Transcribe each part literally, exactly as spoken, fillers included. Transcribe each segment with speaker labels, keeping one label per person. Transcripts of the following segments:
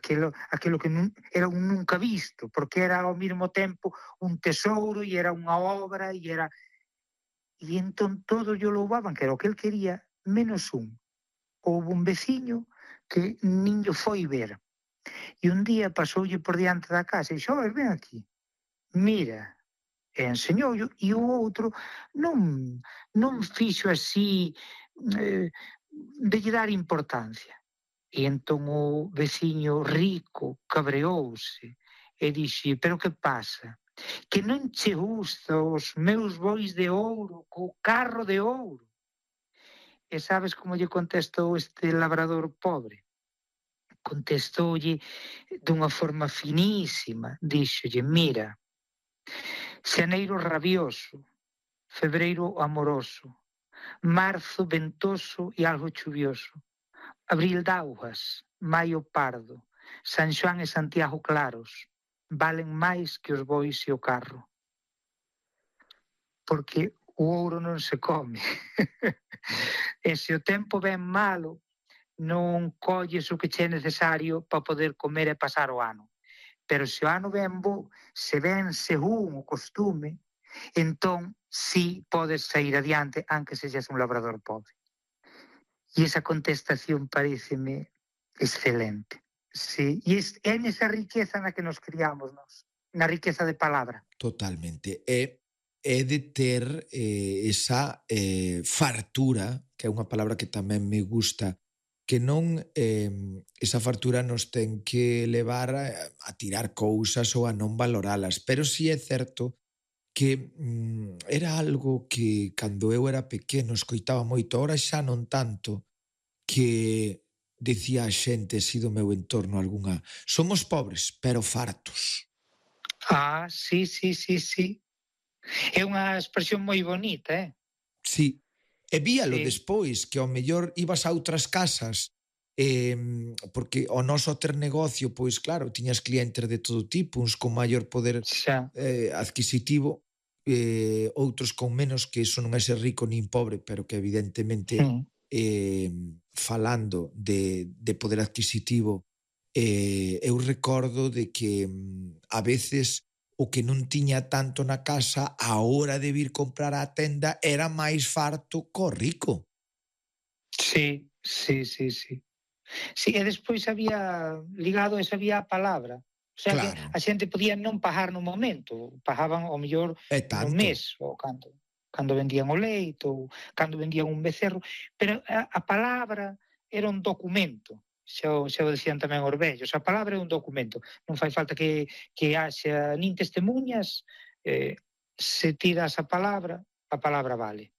Speaker 1: aquilo, aquilo que nun, era un nunca visto, porque era ao mesmo tempo un tesouro e era unha obra e era... E entón todos yo louvaban, que era o que el quería, menos un. Houve un veciño que nin yo foi ver. E un día pasoulle por diante da casa e dixo, oi, ven aquí, mira, e enseñoulle, e o outro non, non fixo así eh, de lle dar importancia. E entón o veciño rico cabreouse e dixe, pero que pasa? Que non che gusta os meus bois de ouro, co carro de ouro? E sabes como lle contestou este labrador pobre? Contestoulle dunha forma finísima, díxolle, mira, xaneiro rabioso, febreiro amoroso, marzo ventoso e algo chuvioso, abril daugas, maio pardo, San Xoán e Santiago claros, valen máis que os bois e o carro. Porque o ouro non se come. E se o tempo ven malo, non colles o que che é necesario para poder comer e pasar o ano. Pero se o ano ven bo, se ven según o costume, entón sí podes sair adiante, aunque sexas un labrador pobre. E esa contestación pareceme excelente. Sí, e é nesa riqueza na que nos criamos nós, na riqueza de palabra.
Speaker 2: Totalmente. É, é de ter eh, esa eh, fartura, que é unha palabra que tamén me gusta, que non eh, esa fartura nos ten que levar a, a tirar cousas ou a non valoralas, pero si é certo que mm, era algo que cando eu era pequeno escoitaba moito, ahora xa non tanto, que decía a xente así do meu entorno algunha, somos pobres, pero fartos.
Speaker 1: Ah, sí, sí, sí, sí. É unha expresión moi bonita, eh?
Speaker 2: Sí. E víalo
Speaker 1: sí.
Speaker 2: despois, que ao mellor ibas a outras casas, eh, porque o noso ter negocio, pois claro, tiñas clientes de todo tipo, uns con maior poder eh, adquisitivo, eh, outros con menos, que iso non é ser rico nin pobre, pero que evidentemente... Mm. Eh, falando de, de poder adquisitivo, eh, eu recordo de que mm, a veces o que non tiña tanto na casa, a hora de vir comprar á tenda era máis farto co rico.
Speaker 1: Sí, sí, sí, sí. Sí, e despois había ligado esa había a palabra. O sea, claro, que a xente podía non pagar no momento, pagaban ao mellor no mes, ou cando. cando vendían o leite ou cando vendían un becerro, pero a, a palabra era un documento, xa o, xa o decían tamén os vellos, a palabra é un documento, non fai falta que, que haxa nin testemunhas, eh, se tiras a palabra, a palabra vale.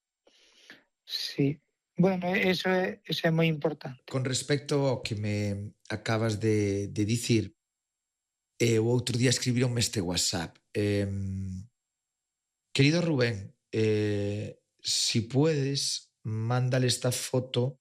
Speaker 1: Sí, bueno, eso é, eso é moi importante.
Speaker 2: Con respecto ao que me acabas de, de dicir, eh, o outro día escribironme este WhatsApp, eh, querido Rubén, Eh, si puedes, mándale esta foto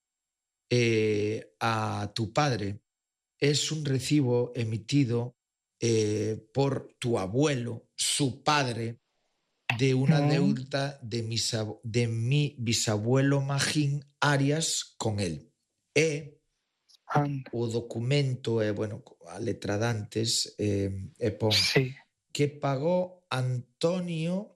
Speaker 2: eh, a tu padre. Es un recibo emitido eh, por tu abuelo, su padre, de una deuda de mi, de mi bisabuelo Magín Arias con él. E o documento, é, bueno, a letra dantes, eh, e pon
Speaker 1: sí.
Speaker 2: que pagó Antonio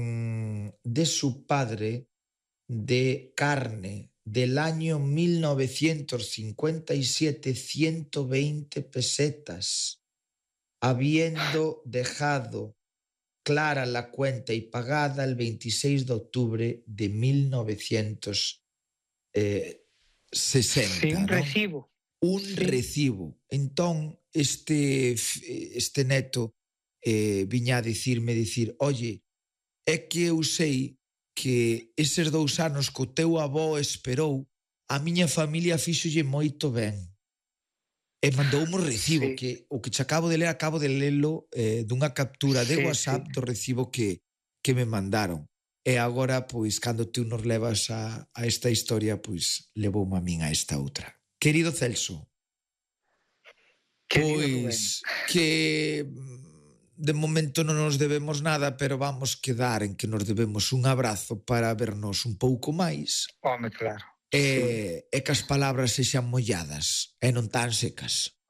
Speaker 2: de su padre de carne del año mil novecientos cincuenta y siete, ciento veinte pesetas, habiendo dejado clara la cuenta y pagada el veintiséis de octubre de mil novecientos sesenta.
Speaker 1: Sí, un
Speaker 2: ¿no?
Speaker 1: recibo.
Speaker 2: Un
Speaker 1: sí.
Speaker 2: recibo. Entón, este, este neto eh, viña a dicirme, dicir, oye, é que eu sei que eses dous anos que o teu avó esperou, a miña familia fíxolle moito ben. E mandou un recibo, sí. que o que te acabo de ler, acabo de lelo eh, dunha captura de sí, WhatsApp sí. do recibo que, que me mandaron. E agora, pois, cando tú nos levas a, a esta historia, pois, levoume a min a esta outra. Querido Celso,
Speaker 1: Querido
Speaker 2: pois,
Speaker 1: Rubén.
Speaker 2: que... de momento non nos debemos nada, pero vamos quedar en que nos debemos un abrazo para vernos un pouco máis.
Speaker 1: Home, claro.
Speaker 2: E, sí. e que as palabras sexan molladas e non tan secas.